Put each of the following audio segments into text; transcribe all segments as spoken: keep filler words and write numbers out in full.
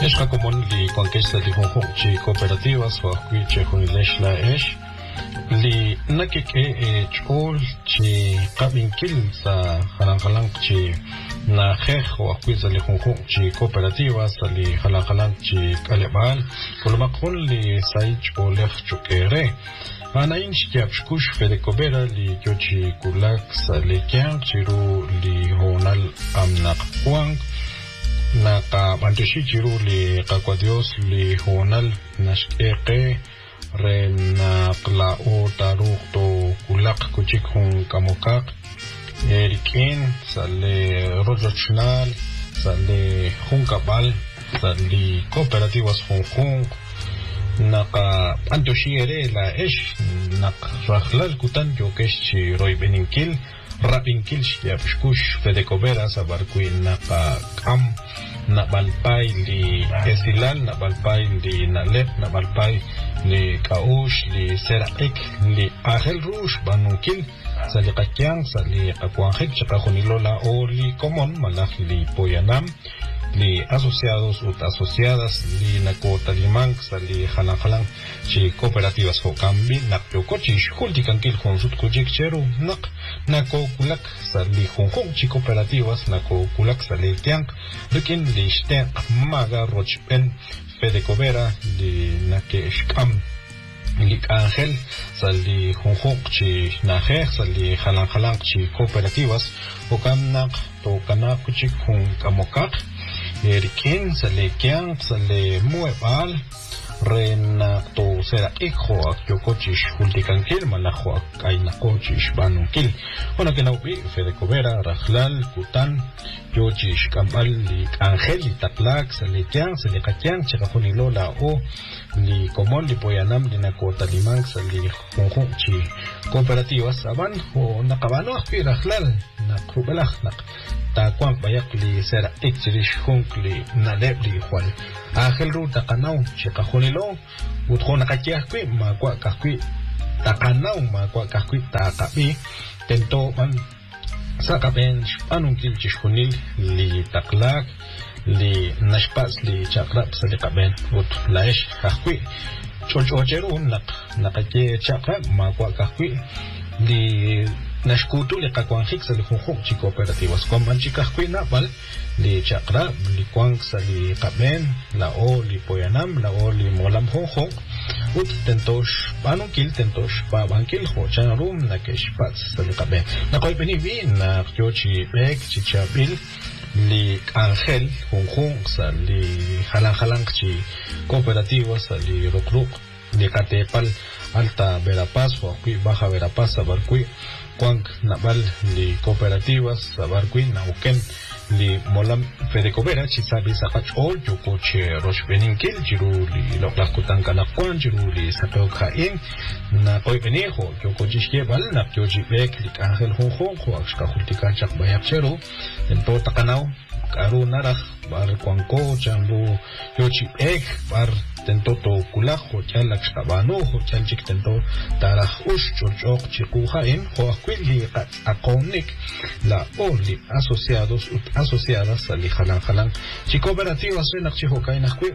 Eshka común li conquista li conjunto chi cooperativas o qui che con la esh li nakik e chol chi qabin kil sa halan halan chi na khekh o qui za li conjunto chi cooperativas li halan halan chi kalebal kol makon li saich o lekh chukere ana inch ki apshkush fede kobera li yochi kulak sa li kyang chiru li honal amnak kwang naka mantushi chiru li kakwa Dios li honal nashkeke re nakla o taruk to kulak kuchik hun kamokak erikin sale rojochnal sale hun kabal sale cooperativas hun hun naka mantushi ere la esh nak rahlal kutan yokesh chi roy beninkil rapinkil shia pshkush fede kobera sabarkui naka kam na balpay li esilal na balpay li nalep na balpay li kaush li seraik li ahel rush banunkil sali kakyang sali kakwanjik chakahunilola o li komon malak li poyanam li asociados ut asociadas li nako talimang sali halang halang chi cooperativas ho kambi nak yokochi shultikankil honsut kujik cheru nak nako kulak sali honghong chi cooperativas nako kulak sali tiang rikin li shten maga rochpen fede kobera li nake shkam li ángel sali honghong chi najer sali halang halang chi cooperativas ho kam nak to kana kuchik hon kamokak Erikin sale kyang sale muebal rena to sera ikho ak yokochish hultikankil malajo ak ay nakochish banunkil ona que no vi fede kobera rajlal kutan yochish kambal li angel li taklak sale kyang sale kakyang chikahunilo la o li komon li poyanam li nakota limang sali honghong chi cooperativas aban o nakabano akpi rajlal nakrubelak nak ta kwang bayak li sera ikchirish hunk li naleb li juan ángel ru takanau chikahunilo utho nakakiakwi makwa kakwi takanau makwa kakwi takabi tento man sakaben anunkil chishunil li taklak li nashpas li chakrap salikaben ut laish kakwi chochocheru nak nakake chakra makwa kakwi li nashkutu li kakwanjik sa li honghong chi cooperativas kwamban chikakwi napal li chakra li kwang sa li kaben la o li poyanam la o li molam honghong ut tentosh panunkil tentosh pabankil ho chanarum nakesh pats sa li kaben nakoy penivi na kyochi bek chichabil li ángel honghong sa li halang halang chi cooperativas sa li rukruk li katepal alta Verapaz o aquí baja Verapaz sabarkui kwang nabal li cooperativas sabarkui nauken li molam fede kobera chisabi sakach ol yokoche roshbeninkil jiru li loklakutan kanakwan jiru li sato khain na koy benejo yokochishke bal na kyoji bek li ángel honghong ko akshka hultika chak bayak chero ento takanaw karu naraj bar kwangko chanlu yochi ek bar tento to kulajo chalak stabano ho chalchik tento taraj ush chorchok chikujain ho akwili akonik la oli asociados ut asociadas ali halan halan chi cooperativas nak chi hokai nakwi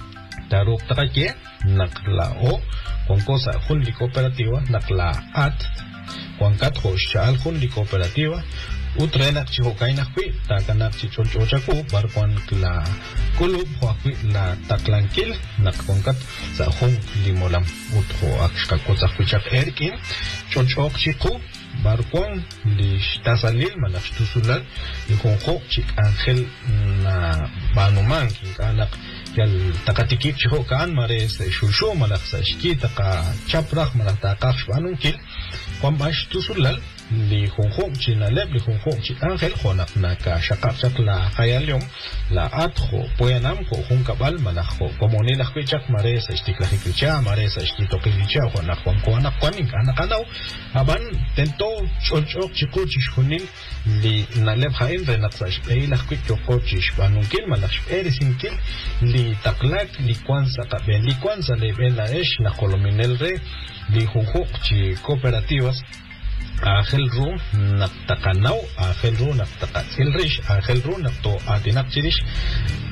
taruk takake nakla o con cosa junli cooperativa nakla at kwangkat ho shal junli cooperativa utrenak chi hokai nakwi takanak chi chorchochaku barkwan la kulub hoakwi la taklankil nakwangkat sa hong limolam utho akshka kotsakwichak erkin chorchok chiku barkwan li shtasalil manashtusulal li honghok chik ángel na banuman kinkanak yal takatikip chiho kaan mares shulsho malak sa shki taka chaprak malak takak shbanunkil kwambash tusulal li honghong chi naleb li honghong chi ángel honak naka shakap chak la khayalyom la atho poyanam ko hong kabal manakho komoni lakhwichak mare sa shtiklahikricha mare sa shtitokilicha honak ko anak kwaning anak anaw aban tento chonchok chiko chishunil li naleb khain renak sa shpei lakhwich choko chishbanunkil malak shpei sinkil li taklak li kwanza kaben li kwanza le ben la esh na kolominel re li honghong chi cooperativas Ángel Ru naktakanaw, Ángel Ru naktakatsilrish, Ángel Ru nakto atinakchirish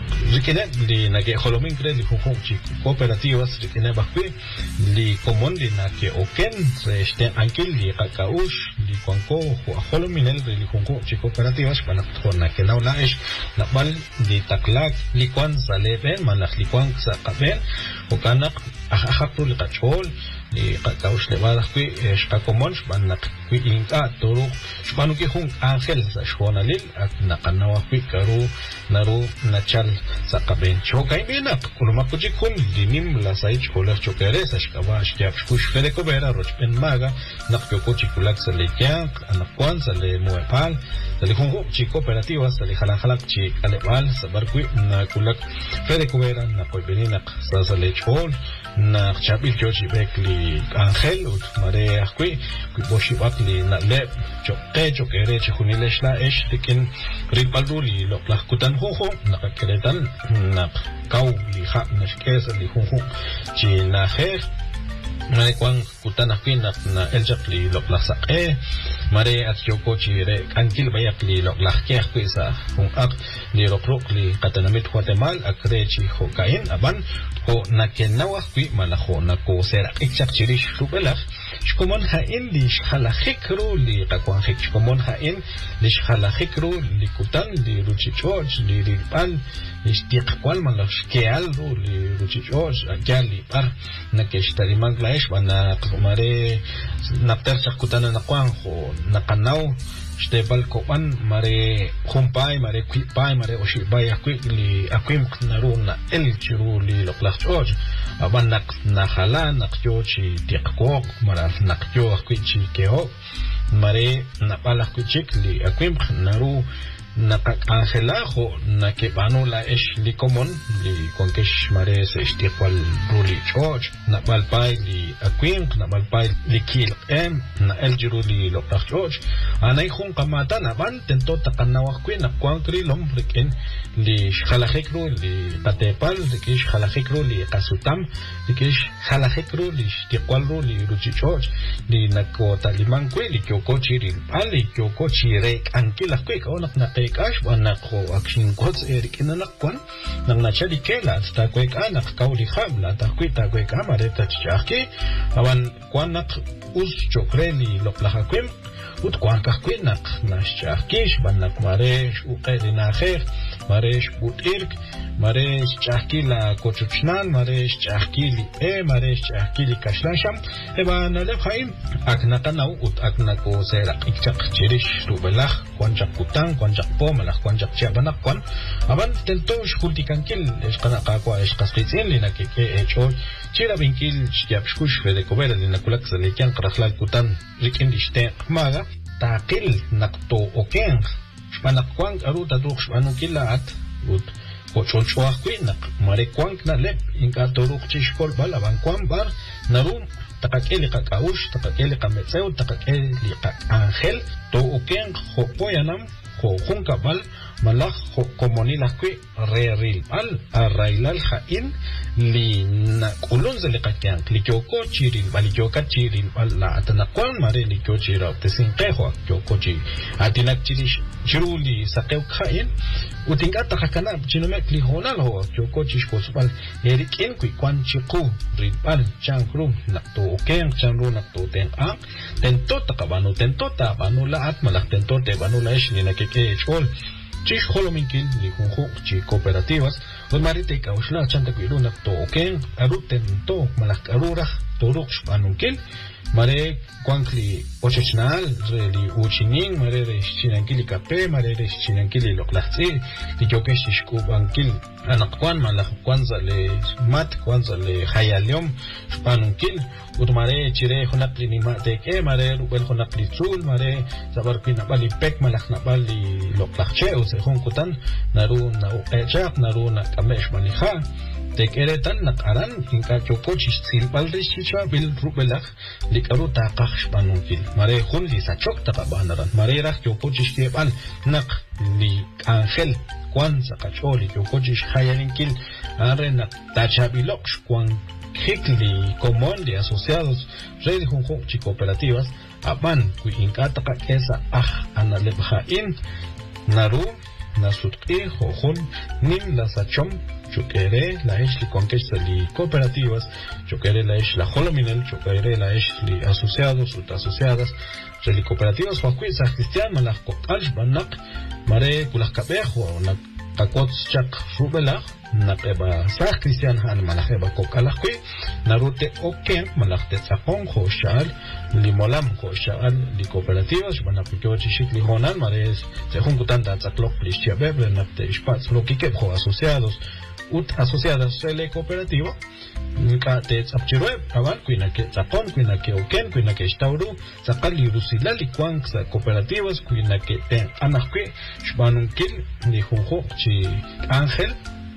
Rikinet li na ke holomin kre li hunhun chi cooperativas rikinet bakwi li komon li na ke oken se este ankil li kakaush li kwanko holominel li hunhun chi cooperativas para na ke naula es na bal li taklak li kwan sa leben manak li kwan sa kaben o kanak ahapru li kachol li kakaush le badakwi es kakomon manak kwi inka toro shpanu ke hun angel sa shonalil at nakanawa kwi karu naru nachal sa kaben chokay binak kuluma kuji kun dinim la sai chola chokere sa shkaba shkyap shkush fere ko bera rochpen maga nakyo ko chikulak sa lekyan anakwan sa le muepal sa le hungo chi cooperativa sa le halan halak chi alebal sa barkwi na kulak fere ko bera na koy beninak sa sa le chol na chabil jochi bek li angel ut mare akwi kwi boshi bak li na le choke chokere chi hunilesh la esh tikin ripalru li loklah kutan ho ho nakakeletan na kau li ha nashkesa li hunhu chi na her mare kwang kutan akin na na eljak li loklah sa e mare at yoko chi re kankil bayak li loklah ke kwisa hung ak li rokrok li katanamit Guatemala akre chi ho kain aban ho na kenawa kwi malaho na ko sera ikchak chirish rubelach shkomon hain li shkhala khikru li qakwang khik shkomon hain li shkhala khikru li kutan li ruchi choj li ripal li shtiq kwal malash keal ru li ruchi choj akyal li par na ke shtariman glaish bana mare napter chakutan na kwang ho na kanaw Stebal kopan mare kumpay mare kwipay mare oshibay akwi li akwim naru na el chiru li loklach choj aban nak nakhala nakyo chi tiqkok mara nakyo akwi chi keo mare napala akwi chik li akwim naru nakak angela ho na ke banu la esh li komon li konkesh mare se istiqwal ruli choj na balpay li akwim na balpay li kil em na el jiru li loklach choj anay khung kamata na ban tento takanawa kwi na kwangkri lom rikin li shkhalahikru li katepal li shkhalahikru li kasutam li shkhalahikru li istiqwal li ruchi choj li nakota liman kwi li kyoko chiri pali kyoko chire ankila kwi kaonak na kash anak ko akshin kots erik inanakwan nang nachali kela ta kwek anak kauli khabla ta kwita kwek amare ta chaki awan kwanak us chokreli loklaha kwem ut kwanka kwinak nashchakish banak maresh uqedina khair maresh butirk maresh chakila kochuchnan maresh chakili e maresh chakili kashlasham eba nale khaim aknaqanau ut aknako seraq ikchaq chirish rubelach kwanjak kutang kwanjak po malak kwanjak chabanak kwan aban tento shkultikankil eshqanaqa kwa eshqasqitsin linakeke echol chira binkil chapshkush fede kobera linakulak salekan qrahlal kutan rikin dishte maga taqil naqto oken shpanakwang aruta duq shpanukilat ut kochonchwa kwinak mare kwang na lep inka toruq chishkol balaban kwang bar narum takakeli kakaush takakeli kametseu takakeli angel to oken hopoyanam ko junka bal malak komonila kwi reril al arailal hain li na kulon zali kakyan li kyoko chiril bali kyoka chiril bal la atanakwang mare li kyo chira tesin keho kyoko chi atinak chirish chiruli sakew khain utinga takakana chinomek li honal ho kyoko chishko supal erikin kwi kwan chiku ribal changrum nakto oken changru nakto ten a tento takabanu tento ta banu la at malak tento te banu la ish ni nakeke chol chish holominkil li junju chi cooperativas ul marite kaushla chanta kwiru nakto oken aruten to malak arura toruk shpanunkil mare kwankli ochechnal reli uchinin mare re chinankili kape mare re chinankili loklahtsi li jokesh shkubankil anaqwan malak kwanza le mat kwanza le khayalium shpanunkil utmare chire khonakli ni mate ke mare rubel khonakli tul mare sabarpina bali pek malak na bali loklahche o se khonkutan naru na echaq naru na kamesh manikha tekeretan nakaran inka chokochis silbal rishicha bil rubelak likaru taqaq shpanunkil mare khun li sachok taqabanaran mare raq chokochis kebal nak li angel kwan sakacholi chokochis khayalinkil are nak tachabilok kwan khikli común de asociados red junjo chi cooperativas aban ku inka taqaqesa ah analebhain naru nasutqi jojun nim la sachom chukere la es li conquista li cooperativas chukere la es la holominel chukere la es li asociados ut asociadas li cooperativas huaqui sa cristian malach kotalsh banak mare kulah kabejo na kakot chak rubela nakeba sa cristian han malacheba kokalakwi narute oken malach te sapon khoshal li molam khoshal li cooperativas banapyo chishik li honan mare se junkutan ta tsaklok plishia bebe napte spats lo kike kho asociados ut asociadas le cooperativa nka te tsapchirweb aban kuina ke tsapon kuina ke oken kuina ke stauru tsakali rusila li kwang sa cooperativas kuina ke ten anakwe shbanun kil ni hoho chi Ángel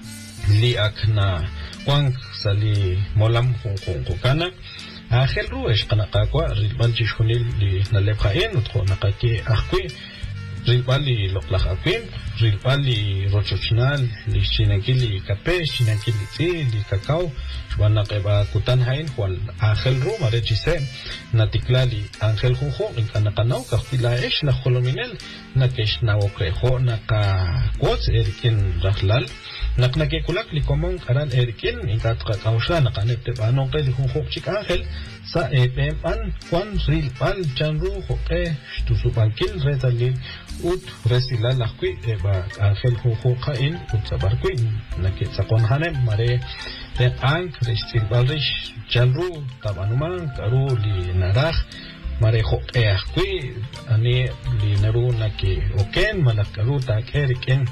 li akna kwang sali molam hoho kana Ángel ruesh kana kwa rilban chi shunil li nalephaen utko nakake akwe rilbali loklakapin rilbali rochochinal li chinakili kape chinakili tsi li kakao shwana keba kutan hain juan Ángel ru mare chise natiklali Ángel jujo inkanakanaw kakpila esh la holominel nakesh na okrejo naka kots erikin rahlal naknake kulak li komong karan erikin inkatka kausla nakanepte banong kay li jujo chik Ángel sa epem an juan rilbal chanru joke shtusupankil retalil ut resila lakwi eba Ángel jujo kain ut sabarkwi naketsakon hanem mare te ank restil balrish chanru tabanuman karu li naraj mare joke akwi ani li naru naki oken malakaru ta keriken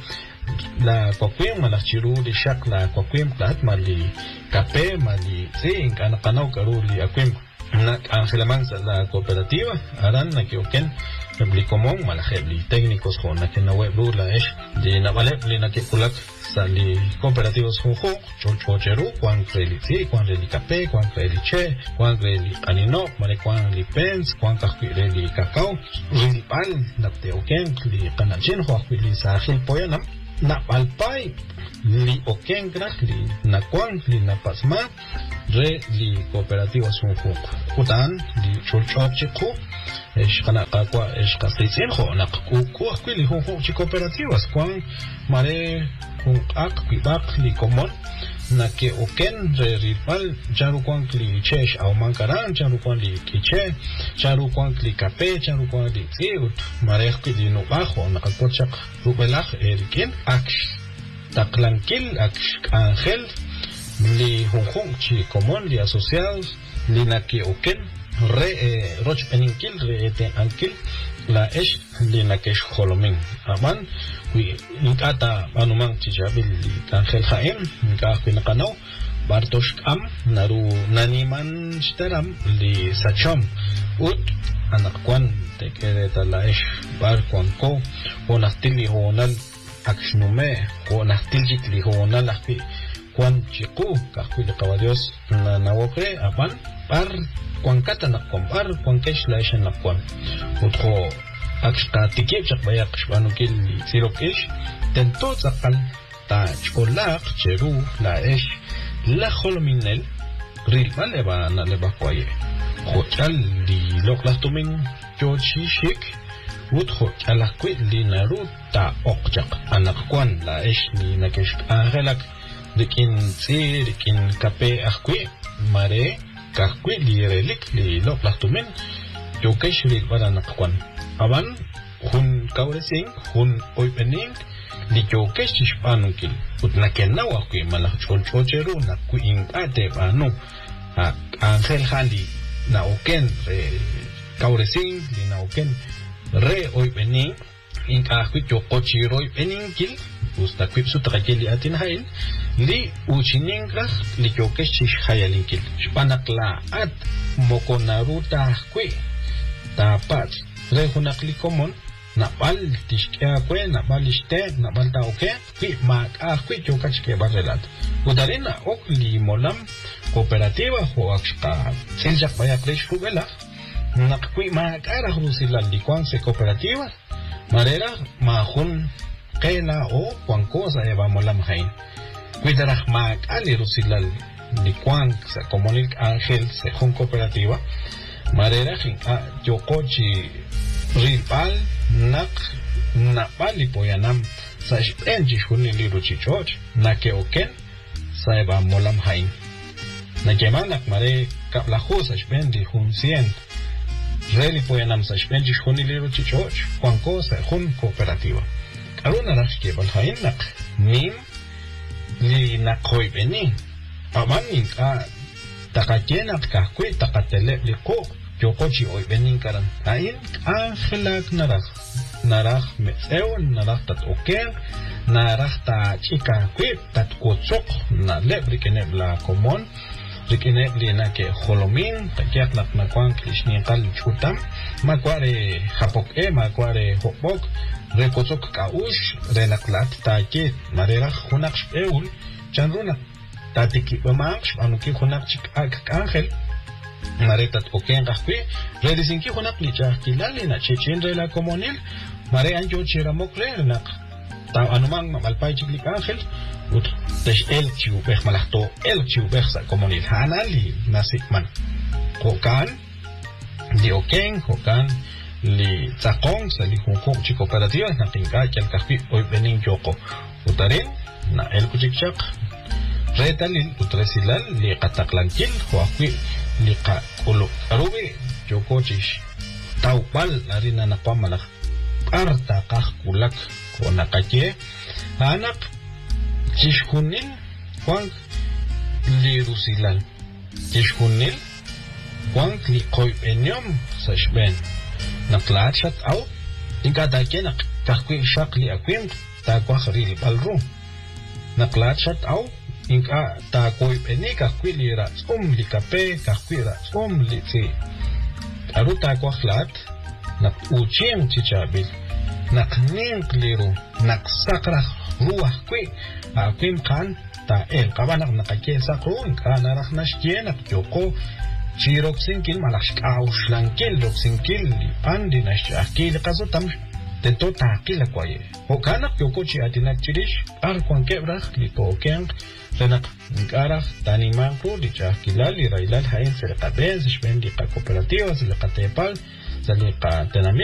la kwakwim malachiru li shak la kwakwim klat mali kape mali sin kana kanau karu li akwim nak Ángel Mansa la cooperativa aran na kioken publicomon malajebli técnicos con na que na web la es de na vale na que kulak sali cooperativos jojo cholchocheru kwan krelitsi kwan reli kape kwan kreliche kwan reli anino mare kwan li pens kwan kakireli kakao rilpal na teoken li kanachin ho li sahil poyanam na palpai li oken grahli na kwan li na pasma re li cooperativas jojo kutan li cholchocheku es kana kakwa es kasitsin ho na ku ku li jojo chi cooperativas kwan mare kung ak kwibak li komon na ke oken re ripal charu kwan li chesh au mankaran charu kwan li kiche charu kwan li kape charu kwan li tsiut mare li no bajo na kapochak rubelach erikin ak taklankil ak Ángel li junjun chi komon li asociados li na ke oken re eh, roch peninkil re te ankil la es li na ke holomin aman kui inkata anumang chijabil li Ángel Jaim inka pinakanaw Bartosz am naru naniman staram li sachom ut anakwan te kereta la es bar ko onastili honal akshnume onastilji li honal akpi kwan chiku kakpili kawadios na nawokre apan par kwan kata nakkompar kwan kesh la eshan nakwan utko akshka tikip chak bayak shbanukil sirokish tento tsakal ta chkolak cheru la esh la holominel rilma leba na leba kwaye khochal li loklahtumin chochishik utko alakwi li naru ta okchak anakwan la esh li nakesh Ángelak dikin tsi dikin kape akwi mare kakwi li relik li loklahtumin yokesh rilma nakwan aban hun kauresing hun oipening li yokesh chishpanukil ut nakenna wakwi malach cholchocheru nakwi ingate banu Ángel hali na oken re kauresing li na oken re oipening inkakwi yokochiro oipeningkil usta kwip sutakakili atin hail li uchiningrach li yokesh chishhayalinkil shpanakla at mokonaruta kwi tapat re hunakli komon napal tishkia kwe napal ishte napal ta oke kwi mak ah kwi chokach ke barrelat udarina ok li molam cooperativa ho akshka seljak bayak resh rubela nak kwi mak ara rusila li kwan se cooperativa marera mahun kela o kwan cosa eva molam hain kwi darah mak ali rusila li kwan se comunik Ángel se hun cooperativa marera hinka yokochi rilpal nak napali poyanam sa shpen jishuni liru chichoch na ke oken sa eba molam hain na kemanak mare kaplahu sa shpen di hun cien reli poenam sa shpen jishuni liru chichoch kwanko sa hun cooperativa aruna rashke bal hain nak nim li nakoy beni amanin ka takakenak kahkui takatele li ko yokochi oy benin karan ain angelak narak narak meseo narak tat oken narak ta chika kwip tat kotsok na lebrikene bla komon rikene blina ke holomin takiak nak nakwan krishni kal chutam makware hapok e makware hopok re kotsok kaush re naklat ta ke marera hunak eul chanruna tatiki bamaks anuki hunak chik ak angel Maretat oken kahwi redisinki hunak licha kilali na chechen re la comunil mare anjo chiramok re nak ta anumang malpay chiklik angel ut des el chiu bech malakto el chiu bech sa comunil hanali nasikman kokan di oken kokan li tsakong sa li hunkong chi kooperativa na tingka kel kahwi oy bening joko utarin na el kuchikchak retalil utresilal li kataklankin huakwi lika kulo arubi joko chish taupal arina na pamalak arta kah kulak ko nakache anak chishkunil kwang li rusilal chishkunil kwang li koy enyom sashben naklat shat au inka dake nak kahkwi shakli akwim ta kwa kharil balru naklat shat au inka ta koi peni ka kwilira um li kape ka kwira um li ti aruta kwa khlat na uchim chichabil na knin kliru na sakra ruah kwi a kwim kan ta el kabanak na kake sakrun ka na rakhnash kienak joko chiroksin kil malaksh aushlankel roksin kil andi nash akil qazotam tento takila kwaye okanak yoko chi atinak chirish ar kwan kebrak li poken Renak Ngaraf Tani Manco di Chakilal y Railal Hain Sercabez, Shmendi Cooperativas, Lecatepal, Zalika Tenami.